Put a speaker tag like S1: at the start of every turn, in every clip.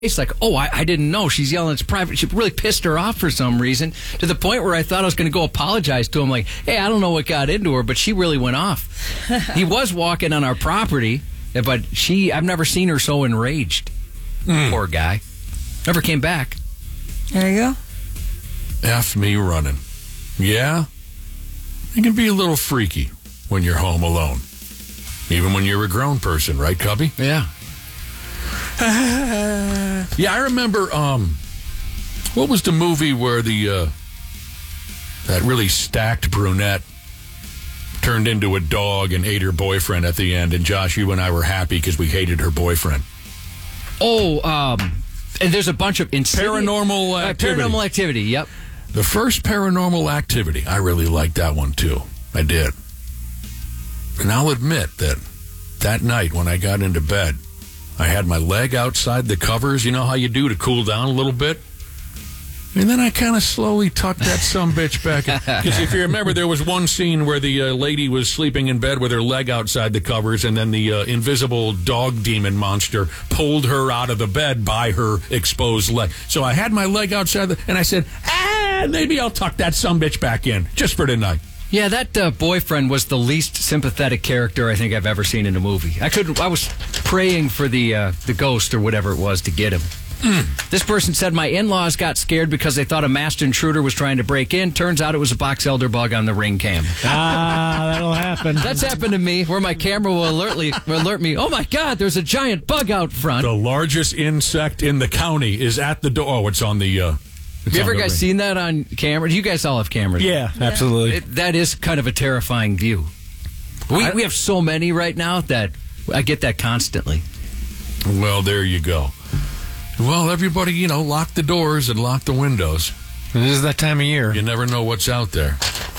S1: It's like, oh, I didn't know. She's yelling, it's private. She really pissed her off for some reason, to the point where I thought I was going to go apologize to him. Like, hey, I don't know what got into her, but she really went off. He was walking on our property, but I've never seen her so enraged. Poor guy. Never came back.
S2: There you go.
S3: F me running. Yeah? It can be a little freaky when you're home alone. Even when you're a grown person, right, Cubby?
S1: Yeah.
S3: Yeah, I remember, what was the movie where that really stacked brunette turned into a dog and ate her boyfriend at the end, and Josh, you and I were happy because we hated her boyfriend.
S1: Oh, and there's a bunch of
S3: Paranormal Activity.
S1: Paranormal Activity, yep.
S3: The first Paranormal Activity, I really liked that one too. I did. And I'll admit that night when I got into bed, I had my leg outside the covers, you know how you do to cool down a little bit? And then I kind of slowly tucked that sumbitch back. Because if you remember, there was one scene where the lady was sleeping in bed with her leg outside the covers, and then the invisible dog demon monster pulled her out of the bed by her exposed leg. So I had my leg outside, and I said, maybe I'll tuck that sumbitch back in, just for tonight.
S1: Yeah, that boyfriend was the least sympathetic character I think I've ever seen in a movie. I was praying for the ghost or whatever it was to get him. This person said, my in-laws got scared because they thought a masked intruder was trying to break in. Turns out it was a box elder bug on the Ring cam.
S4: That'll happen.
S1: That's happened to me, where my camera will alert me, oh my God, there's a giant bug out front.
S3: The largest insect in the county is at the door. Oh, it's on the...
S1: Have you ever guys seen that on camera? Do you guys all have cameras?
S4: Yeah, absolutely.
S1: That is kind of a terrifying view. We have so many right now that I get that constantly.
S3: Well, there you go. Well, everybody, lock the doors and lock the windows.
S4: It is that time of year.
S3: You never know what's out there.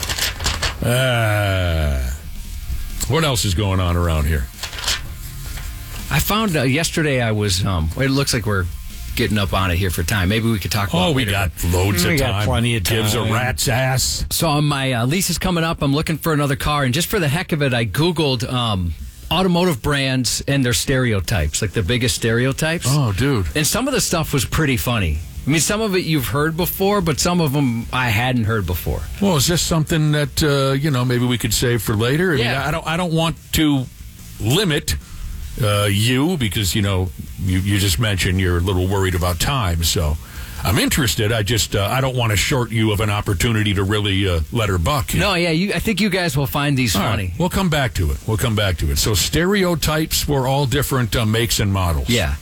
S3: What else is going on around here?
S1: I found yesterday I was, it looks like we're getting up on it here for time. Maybe we could talk about it
S3: we
S1: later.
S3: got loads of time.
S4: We got plenty of time.
S3: Gives a rat's ass.
S1: So my lease is coming up. I'm looking for another car, and just for the heck of it, I Googled automotive brands and their stereotypes, like the biggest stereotypes.
S3: Oh, dude.
S1: And some of the stuff was pretty funny. I mean, some of it you've heard before, but some of them I hadn't heard before.
S3: Well, is this something that, maybe we could save for later? I mean, I don't want to limit you because, you just mentioned you're a little worried about time, so I'm interested. I just I don't want to short you of an opportunity to really let her buck.
S1: No, yeah, I think you guys will find these funny.
S3: Right. We'll come back to it. So stereotypes for all different makes and models.
S1: Yeah.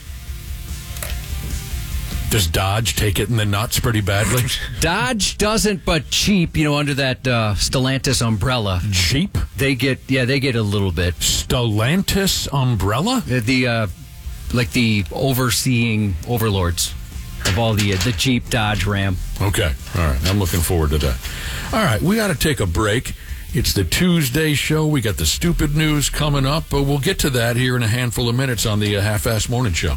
S3: Does Dodge take it in the nuts pretty badly?
S1: Dodge doesn't, but Jeep, under that Stellantis umbrella.
S3: Jeep?
S1: They get a little bit.
S3: Stellantis umbrella?
S1: Like the overseeing overlords of all the Jeep, Dodge, Ram.
S3: Okay. All right. I'm looking forward to that. All right. We got to take a break. It's the Tuesday show. We got the stupid news coming up, but we'll get to that here in a handful of minutes on the Half-Assed Morning Show.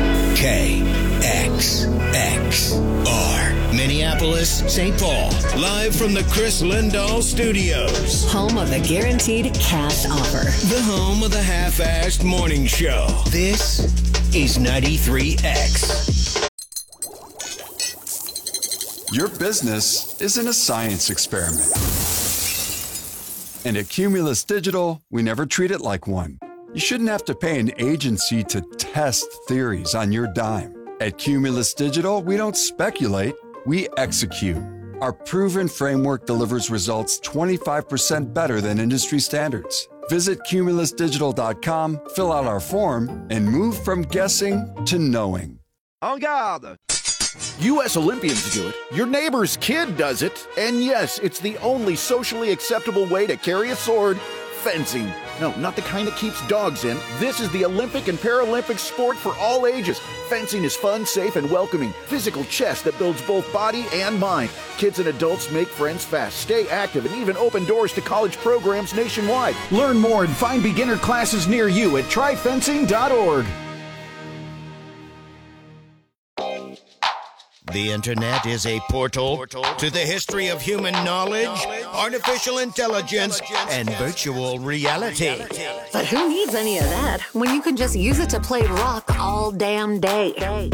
S5: KXXR, Minneapolis, St. Paul. Live from the Chris Lindahl Studios.
S6: Home of the guaranteed cash offer.
S5: The home of the Half-Assed Morning Show. This is 93X.
S7: Your business isn't a science experiment. And at Cumulus Digital, we never treat it like one. You shouldn't have to pay an agency to test theories on your dime. At Cumulus Digital, we don't speculate, we execute. Our proven framework delivers results 25% better than industry standards. Visit cumulusdigital.com, fill out our form, and move from guessing to knowing.
S8: En garde! U.S. Olympians do it, your neighbor's kid does it, and yes, it's the only socially acceptable way to carry a sword: fencing. No, not the kind that keeps dogs in. This is the Olympic and Paralympic sport for all ages. Fencing is fun, safe, and welcoming. Physical chess that builds both body and mind. Kids and adults make friends fast, stay active, and even open doors to college programs nationwide. Learn more and find beginner classes near you at tryfencing.org.
S5: The internet is a portal to the history of human knowledge, artificial intelligence, and virtual reality.
S6: But who needs any of that when you can just use it to play rock all damn day?